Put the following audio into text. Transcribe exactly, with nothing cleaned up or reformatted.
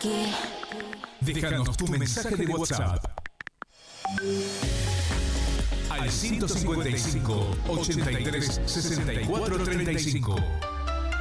aquí. Déjanos tu mensaje de WhatsApp al ciento cincuenta y cinco, ochenta y tres, sesenta y cuatro, treinta y cinco.